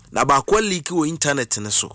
na ba kwa leak wo internet ne so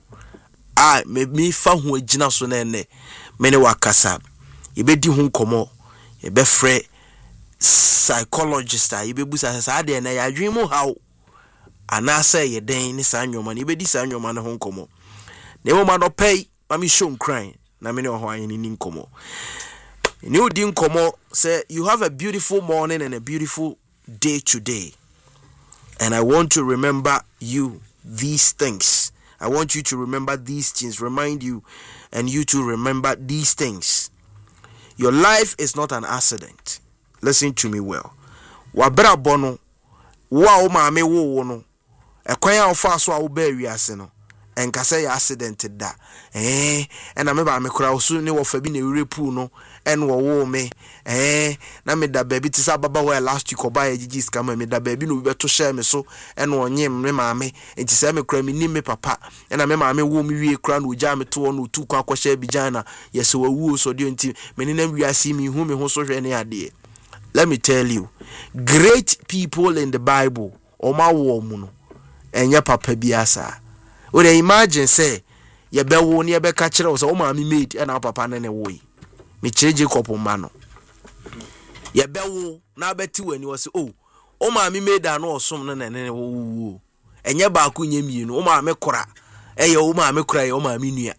me fa ho agina so na ene me ne wakasa yebedi ho nkomo yebefre psychologist yebebusa sa de na yadwen mu hawo anasa ye den ni sa nwoma ni bedi sa nwoma ne ho nkomo ne wo ma no pay ma mi show crying na me ne ho anyi ni nkomo ni odi nkomo say you have a beautiful morning and a beautiful day today, and I want to remember you these things. I want you to remember these things, remind you, and you to remember these things. Your life is not an accident. Listen to me well. Wabra bono wa o ma me wo no ekwan a ofa so a wo ba wiase no enka say accident da na me ba me kura osu ne wo fa bi na repu no en wo me na me da baby ti sa baba wo last week oba ejiji scam me da baby no bi beto share me so en onye me maame enti say me kura me ni me papa na me maame wo me wie kura no oja me to no tu kwa share bi jana yes wo wu so de enti me ni na wiase mi hu me ho so hwe ne ade. Let me tell you, great people in the Bible, oma wo mu no, enye papa biasa. O dey imagine say, ye be wo ne ye be ka kire wo say o ma mi made na papa ne ne wo yi. Me kire Jacob ma no. Ye be wo na beti wani wo say o ma mi made na osom ne ne wo. Enye ba ko nye mi no, o ma me kora. Eye o ma me kora ye o ma mi nua.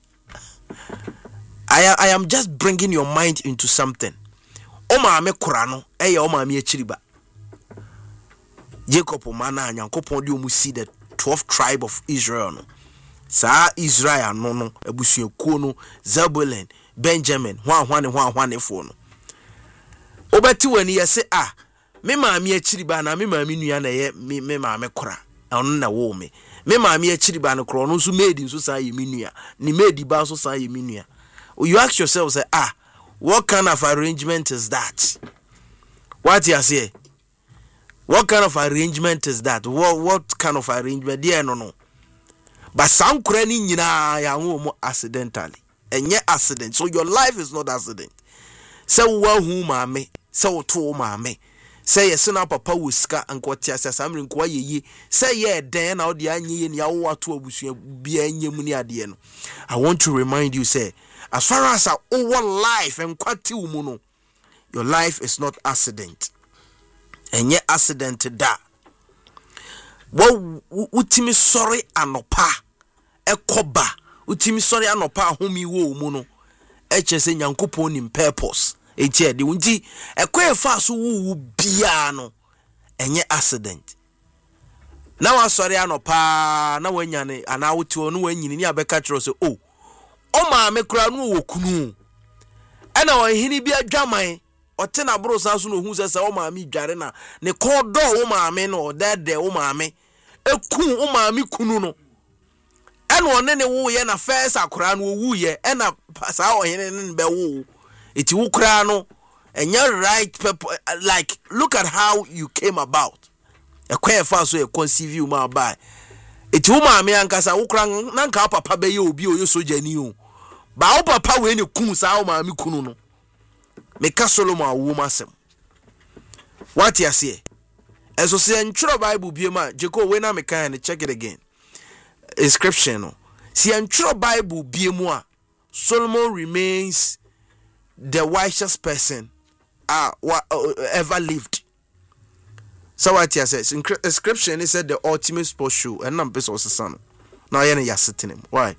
I am just bringing your mind into something. Oma me kura no eye oma me akiriba. Jacob mana Nyankopon de omu see the 12th tribe of Israel no. Sa Israel no abusuakuo no Zebulun, Benjamin, hwan fo no. Obeti wani yese me ma me akiriba na me ma me nua na ye me ma me kura. Ono na wo me. Me ma me akiriba no kura no so made so sa ye me nua. Ni made ba so sa ye me nua. You ask yourself say what kind of arrangement is that? What you say? What kind of arrangement is that? What kind of arrangement? Yeah, no. But some cranny ya mo accidentally. And yet accident. So your life is not accident. So who mame, so to mame. Say yes, na papa wiska and kwatia says I'm in ye. Say yeah, then out the anyi and yawa to be a I want to remind you, say, as far as our own life and kwati umuno, your life is not accident. And yet accident da. What utimi sorry anopa ekoba. Utimi sorry anopa humi wo umuno. Echese Nyankopon in purpose. Eche de unti ekwe fa so wu bia no. Enye accident. Na wa sorry anopa na wanyane ana wuti onu wanyini ni abeka kiro se o ma me kura no wo kunu ena wo hini bi adwaman o te na bro sa so no hu se o ma me dware na ne ko do o ma me no dede o ma me eku o ma me kunu no ena one ne wo ye na first akura no wu ye ena sa o hini ne be wo iti wo kura no enya right people. Like look at how you came about ekwe fa so e conceive you ma by iti wo ma me ankasa wo kura na nka papa be ye obi o ye sojani o ba wo papa we ne kun sa wo ma me kunu no me ka Solomon awo masem what you say eso se ntro Bible bie ma Jacob we na me kan check it again inscription no si ntro Bible bie mu a Solomon remains the wisest person ever lived. So what you say inscription is said the ultimate sports show and nam person son now you are sitting him why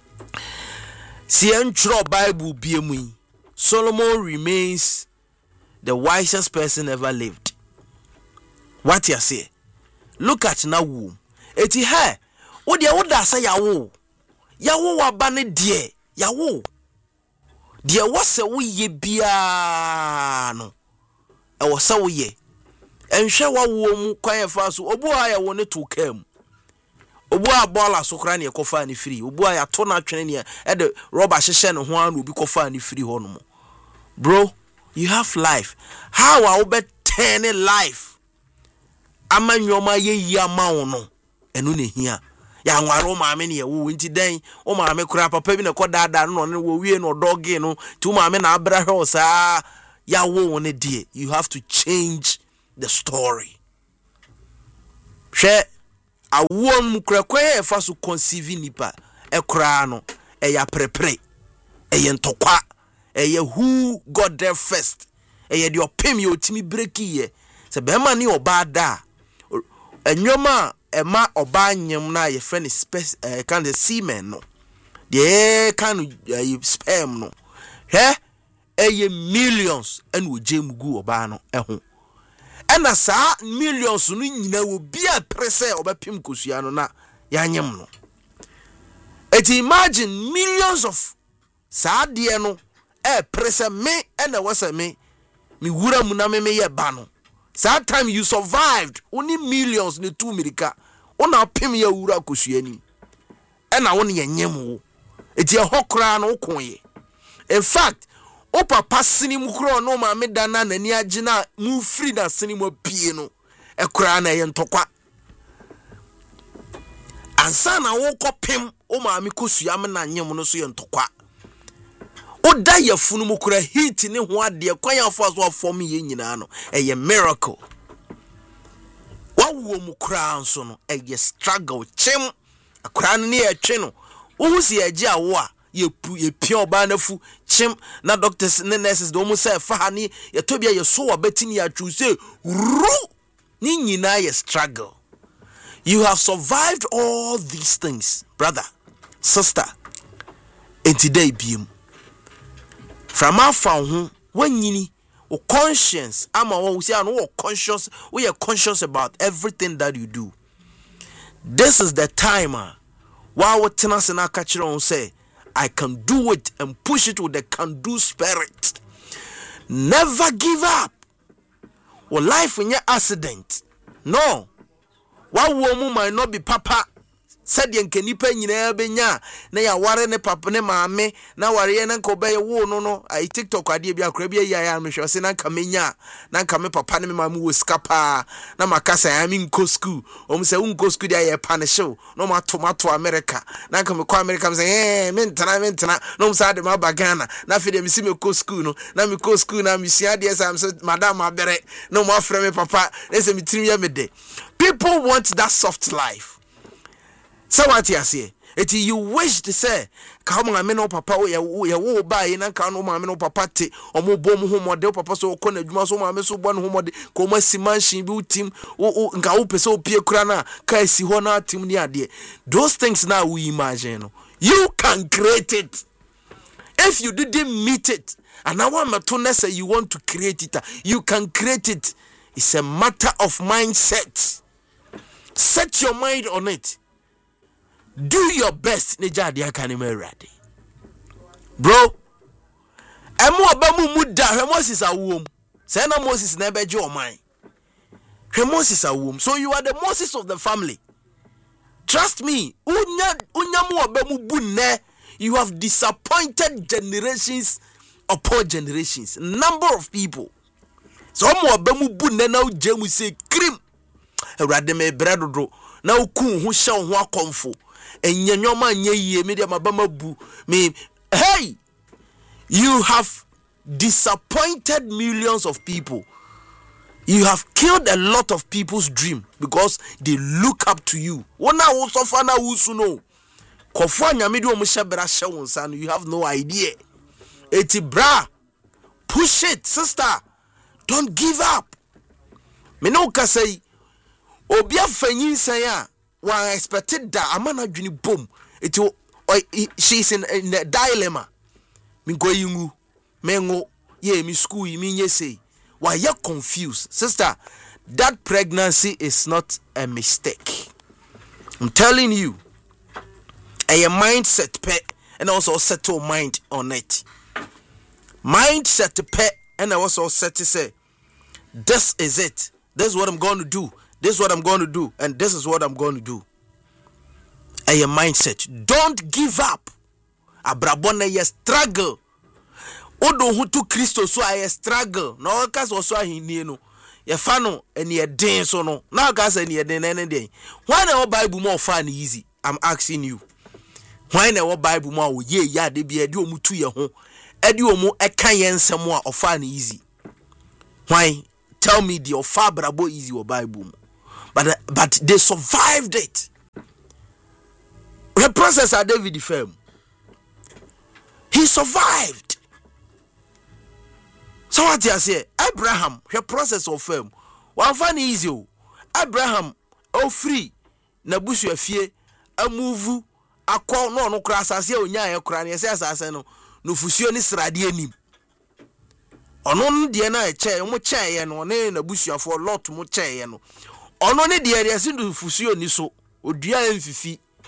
see ntro Bible bie mu Solomon remains the wisest person ever lived. What you say? Look at now womb. Eti he. What dia woda say yawo. Yawo wa ba ne die. Yawo. Die wo se wo ye bia no. E wo se wo ye. Enhwe wa wo mu kwan fa so obu a ya wo ne to kam. Obu a bola so kra ne ekofa ne free. Obu a ya to na twene ne e de rubber hyehye ne ho an obi kofa ne free ho no mo. Bro, you have life. How are we turning life? Amanyoma ye yama no. Enu ne hia. Ya nwaro maame ne wo nti den. O maame kura papa bi ne ko dada no ne wo wie no doge no. Tu maame na abra hwe osa. Ya wo ne die. You have to change the story. Hwe awon mu krakwa fa so conceive nipa ekra no eya prepre eye ntokwa eye who got there first eye de opem ye otimi break ye se be ma ne oba da enwoma ema oba nyem na ye friend space kind of semen no de kan sperm no he eye millions and wo jam gu oba no eho ena sa millions no nyina wo bia prese obapim kosua no na yanyem no. It imagine millions of sa de no prese me ena wasa me wura mu na me ye ba no. That time you survived only millions ne 2 mirika ona pim ya wura kosua ni ena won ye nyem wo eti e hokra no konye. In fact o papa sini mu kro no ma me dana nani agina mu free na sini mu pie no e kra na ye ntokwa ansa na wo kopem o ma me kosua me na nyem no so ye ntokwa o da ye funu mu kra heat ne ho ade kwan afo so form ye nyina no e ye miracle wa wo mu kra nso no e ye struggle chim akra ne ye twe no wo hu si age awo a ye pia oba na fu chim na doctors ne nurses do mu say fa ha ni ye tobia ye so wabetini ya twu say ru ni nyina ye struggle. You have survived all these things, brother, sister, and today biem from our found when yini o conscience ama we say no conscious we are conscious about everything that you do. This is the time while what tenants in our catcher on say I can do it and push it with the can do spirit. Never give up. Or life in your accident. No. One woman might not be papa. Said yen kenipa nyina benya na ya ware ne papa ne maame na ware na nko be wo no I TikTok ade bia kra bia ya me hwese na nka menya na nka me papa ne me maame wo skapa na makasa ya me nko school se unko school dia ye punish no ma tomato America na nka me kwa America me say me ntana no sa de ma bagana na fe de me si me ko school no na me ko school na me sia de sam say madam abere no ma frɛ me papa na say me tirim ya me de. People want that soft life. So what you say? It you wish to say, come on, no papa, ya wo buy na ka no ma no papa te, o mo bom ho model papa so ko na dwuma so ma me so bo no ho model ko ma si mansion bi utim o nka wo pese o pie kura na ka si ho na atim ni ade. Those things now we imagine. You can create it. If you didn't meet it, and now I'm to say you want to create it, you can create it. It's a matter of mindset. Set your mind on it. Do your best. Bro, emo abamu muda Moses awom. Say na Moses na beje o man. Moses awom. So you are the Moses of the family. Trust me. Unyamu abamu bunne. You have disappointed generations upon generations. Number of people. So mo abamu bunne na ujemu say krim. Erade me bredodo na ukun ho hye ho akomfo. Enyanwoma anya yie me de mabama bu me. Hey, you have disappointed millions of people. You have killed a lot of people's dream because they look up to you. Wona wo sofa na wusu no. Kofo anyame de o mo hyebra hye won sa no, you have no idea. Eti bra, push it, sister. Don't give up. Me no ka say obi afanyi san a one expected that amana dwini bom. She's in a dilemma. Me go yingu mengo ye mi school mi nye say why you confused, sister. That pregnancy is not a mistake. I'm telling you. A mindset pet and also set your mind on it. Mindset pet and I also set to say this is it. This is what I'm going to do. This is what I'm going to do. And this is what I'm going to do. A mindset. Don't give up. Abrabona ye struggle. Odo hutu Christo so I struggle. No cause also he no. Ye fano and ye den so no. Now cause and ye den any day. Why na Bible more fun easy? I'm asking you. Why na Bible more ye ya de be edi omu tu ye ho. Edi omu eka ye nsem a ofan easy. Why? Tell me the ofa brabo easy or Bible. but they survived it. The process of David firm, he survived. So what you say, Abraham, the process of firm, one funny easy. Abraham, free, na busu afie, a move, a call no crass as you nya crane, as no fusion is radianim. On the na chair, much and on a bush for lot much no. On the area, send to fusion is so, or dear fifi.